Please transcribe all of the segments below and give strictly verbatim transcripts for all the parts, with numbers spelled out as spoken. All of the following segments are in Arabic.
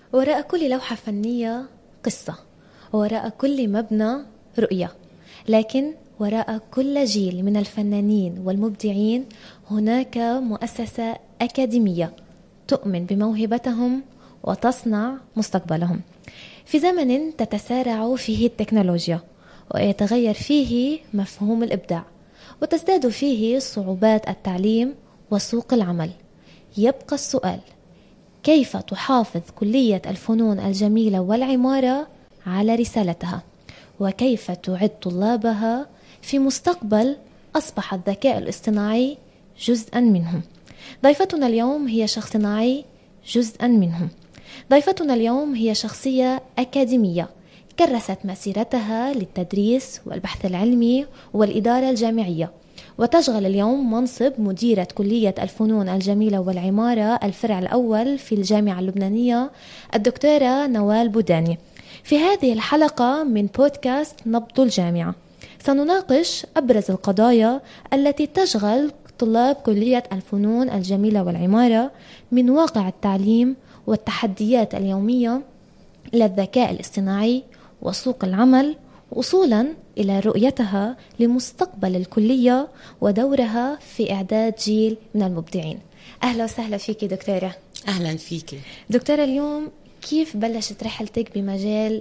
وراء كل لوحة فنية قصة، وراء كل مبنى رؤية، لكن وراء كل جيل من الفنانين والمبدعين هناك مؤسسة أكاديمية تؤمن بموهبتهم وتصنع مستقبلهم. في زمن تتسارع فيه التكنولوجيا ويتغير فيه مفهوم الإبداع وتزداد فيه صعوبات التعليم وسوق العمل، يبقى السؤال: كيف تحافظ كلية الفنون الجميلة والعمارة على رسالتها؟ وكيف تعد طلابها في مستقبل أصبح الذكاء الاصطناعي جزءا منهم؟ ضيفتنا اليوم هي شخص صناعي جزءا منهم. ضيفتنا اليوم هي شخصية أكاديمية كرست مسيرتها للتدريس والبحث العلمي والإدارة الجامعية، وتشغل اليوم منصب مديرة كلية الفنون الجميلة والعمارة الفرع الأول في الجامعة اللبنانية، الدكتورة نوال بوداني. في هذه الحلقة من بودكاست نبض الجامعة سنناقش أبرز القضايا التي تشغل طلاب كلية الفنون الجميلة والعمارة من واقع التعليم والتحديات اليومية إلى الذكاء الاصطناعي وسوق العمل، وصولا إلى رؤيتها لمستقبل الكلية ودورها في إعداد جيل من المبدعين. أهلا وسهلا فيك دكتورة. أهلا فيك دكتورة. اليوم كيف بلشت رحلتك بمجال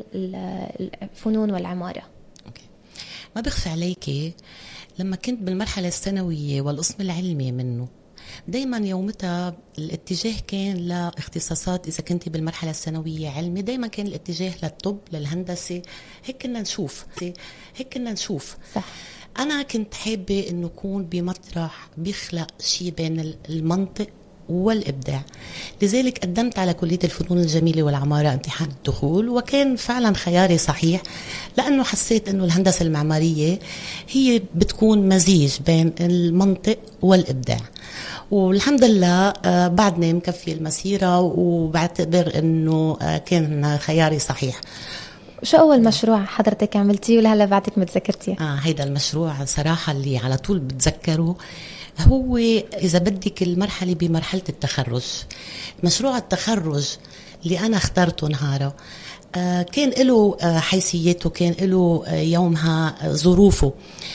الفنون والعمارة؟ أوكي. ما بخفي عليك، لما كنت بالمرحلة الثانوية والقسم العلمي منه دايما يومتها الاتجاه كان لاختصاصات. إذا كنت بالمرحلة الثانوية علمي دايما كان الاتجاه للطب، للهندسة، هيك كنا نشوف هيك كنا نشوف صح. أنا كنت حابة إنه أكون بمطرح بيخلق شيء بين المنطق والإبداع، لذلك قدمت على كلية الفنون الجميلة والعمارة امتحان الدخول، وكان فعلا خياري صحيح لأنه حسيت أنه الهندسة المعمارية هي بتكون مزيج بين المنطق والإبداع، والحمد لله بعدني مكفي المسيرة وبعتبر أنه كان خياري صحيح. شو أول مشروع حضرتك عملتيه ولهلا بعدك متذكرتيه؟ آه هيدا المشروع صراحة اللي على طول بتذكره هو إذا بدك المرحلة بمرحلة التخرج. مشروع التخرج اللي أنا اخترته نهاره آه كان له آه حيثيته، كان له آه يومها آه ظروفه.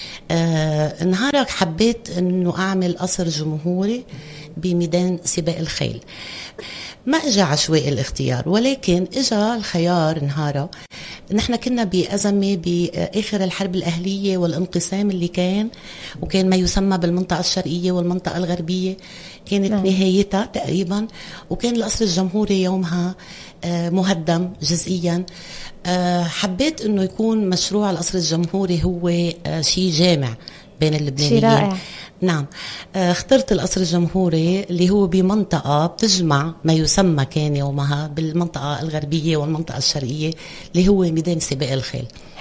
آه نهارك حبيت أنه أعمل قصر جمهوري بميدان سباق الخيل. ما إجا عشوائي الاختيار، ولكن إجا الخيار نهاره. نحن كنا بأزمة بآخر الحرب الأهلية والانقسام اللي كان، وكان ما يسمى بالمنطقة الشرقية والمنطقة الغربية كانت نعم. نهايتها تقريبا، وكان القصر الجمهوري يومها مهدم جزئيا. حبيت أنه يكون مشروع القصر الجمهوري هو شيء جامع بين اللبنانيين. نعم. اخترت القصر الجمهوري اللي هو بمنطقة بتجمع ما يسمى كان يومها بالمنطقة الغربية والمنطقة الشرقية اللي هو ميدان سباق الخيل.